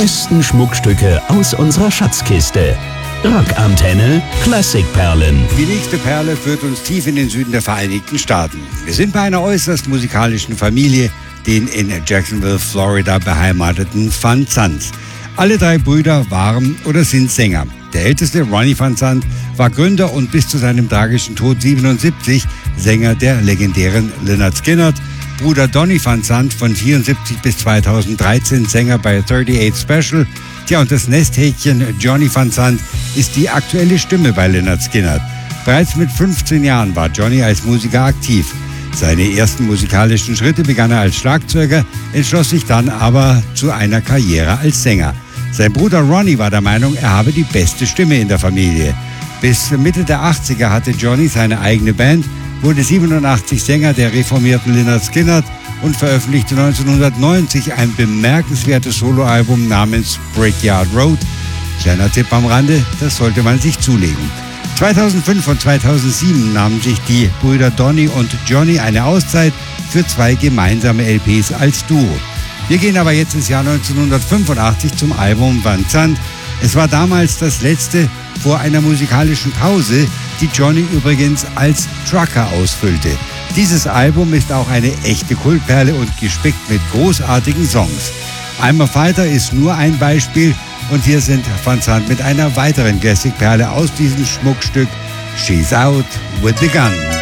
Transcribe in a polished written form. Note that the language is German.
besten Schmuckstücke aus unserer Schatzkiste. Rockantenne Klassikperlen. Die nächste Perle führt uns tief in den Süden der Vereinigten Staaten. Wir sind bei einer äußerst musikalischen Familie, den in Jacksonville, Florida beheimateten Van Zants. Alle drei Brüder waren oder sind Sänger. Der älteste, Ronnie Van Sant, war Gründer und bis zu seinem tragischen Tod 77 Sänger der legendären Lynyrd Skynyrd. Bruder Donnie Van Sant von 74 bis 2013 Sänger bei 38 Special. Tja, und das Nesthäkchen Johnny Van Sant ist die aktuelle Stimme bei Lynyrd Skynyrd. Bereits mit 15 Jahren war Johnny als Musiker aktiv. Seine ersten musikalischen Schritte begann er als Schlagzeuger, entschloss sich dann aber zu einer Karriere als Sänger. Sein Bruder Ronnie war der Meinung, er habe die beste Stimme in der Familie. Bis Mitte der 80er hatte Johnny seine eigene Band, wurde 87 Sänger der reformierten Lynyrd Skynyrd und veröffentlichte 1990 ein bemerkenswertes Soloalbum namens Brickyard Road. Kleiner Tipp am Rande, das sollte man sich zulegen. 2005 und 2007 nahmen sich die Brüder Donnie und Johnny eine Auszeit für 2 gemeinsame LPs als Duo. Wir gehen aber jetzt ins Jahr 1985 zum Album Van Sant. Es war damals das letzte vor einer musikalischen Pause, die Johnny übrigens als Trucker ausfüllte. Dieses Album ist auch eine echte Kultperle und gespickt mit großartigen Songs. I'm a Fighter ist nur ein Beispiel und hier sind Van Sant mit einer weiteren Classic-Perle aus diesem Schmuckstück She's Out with the Gun.